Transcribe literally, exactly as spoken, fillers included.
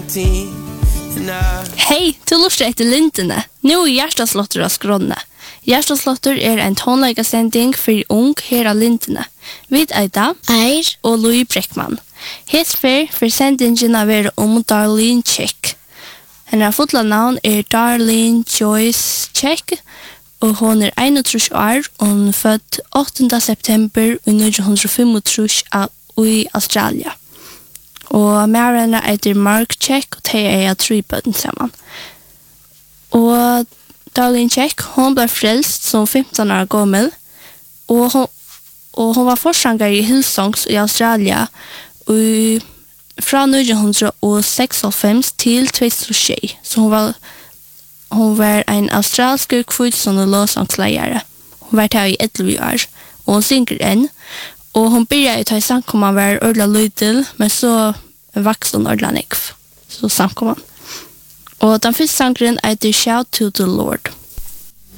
thirteen. Hei, du lurer etter lintene. Nå er Hjertaslåtter av skrånene. Hjertaslåtter er en tonleikasending for ung her av lintene. Vid Eida, Eir og Louis Breckman. Hesfer for sendingen av er om Darlene Check. Hennes fotla navn er Darlene Joyce Check, og hun er einogtrýss år, og hun er født åttende september nitjan fimmogtrýss i Australia. Og mærene etter Mark Check, og de er tre bøtten sammen. Og Darlene Check, hun ble frelst som femton år gammel, og hun, og hun var forsanger i Hillsongs i Australia og fra nitjan seksogfemti til to tusen og sju. Så hun var, hun var en australsk kvitson og låsangsleiere. Hun var her i elleve år, og hun synger enn. Og hun begynte å ta i samkomman var ordla lydel, men så vokste hun ordla nekv. Så samkomman. Og den første sangren er The Shout to the Lord.